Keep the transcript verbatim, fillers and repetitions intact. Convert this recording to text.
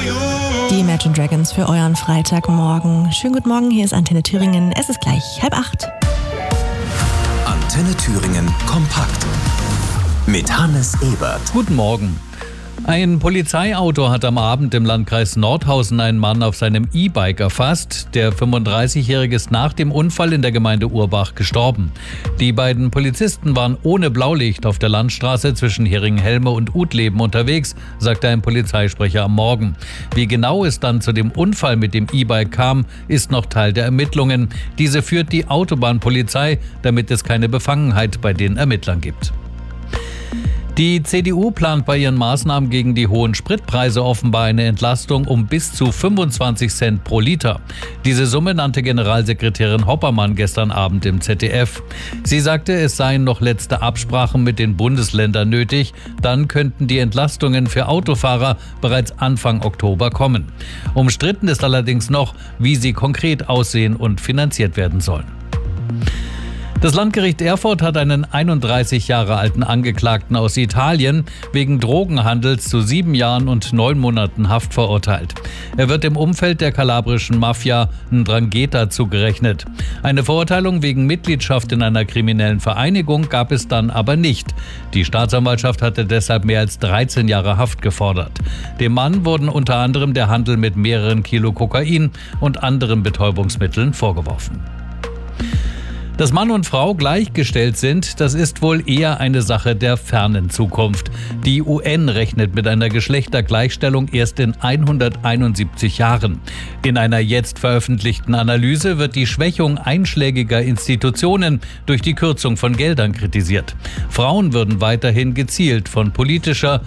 Die Imagine Dragons für euren Freitagmorgen. Schönen guten Morgen, hier ist Antenne Thüringen. Es ist gleich halb acht. Antenne Thüringen kompakt mit Hannes Ebert. Guten Morgen. Ein Polizeiauto hat am Abend im Landkreis Nordhausen einen Mann auf seinem E-Bike erfasst. Der fünfunddreißigjährige ist nach dem Unfall in der Gemeinde Urbach gestorben. Die beiden Polizisten waren ohne Blaulicht auf der Landstraße zwischen Heringen-Helme und Utleben unterwegs, sagte ein Polizeisprecher am Morgen. Wie genau es dann zu dem Unfall mit dem E-Bike kam, ist noch Teil der Ermittlungen. Diese führt die Autobahnpolizei, damit es keine Befangenheit bei den Ermittlern gibt. Die C D U plant bei ihren Maßnahmen gegen die hohen Spritpreise offenbar eine Entlastung um bis zu fünfundzwanzig Cent pro Liter. Diese Summe nannte Generalsekretärin Hoppermann gestern Abend im Z D F. Sie sagte, es seien noch letzte Absprachen mit den Bundesländern nötig. Dann könnten die Entlastungen für Autofahrer bereits Anfang Oktober kommen. Umstritten ist allerdings noch, wie sie konkret aussehen und finanziert werden sollen. Das Landgericht Erfurt hat einen einunddreißig Jahre alten Angeklagten aus Italien wegen Drogenhandels zu sieben Jahren und neun Monaten Haft verurteilt. Er wird im Umfeld der kalabrischen Mafia Ndrangheta zugerechnet. Eine Verurteilung wegen Mitgliedschaft in einer kriminellen Vereinigung gab es dann aber nicht. Die Staatsanwaltschaft hatte deshalb mehr als dreizehn Jahre Haft gefordert. Dem Mann wurden unter anderem der Handel mit mehreren Kilo Kokain und anderen Betäubungsmitteln vorgeworfen. Dass Mann und Frau gleichgestellt sind, das ist wohl eher eine Sache der fernen Zukunft. Die U N rechnet mit einer Geschlechtergleichstellung erst in hunderteinundsiebzig Jahren. In einer jetzt veröffentlichten Analyse wird die Schwächung einschlägiger Institutionen durch die Kürzung von Geldern kritisiert. Frauen würden weiterhin gezielt von politischer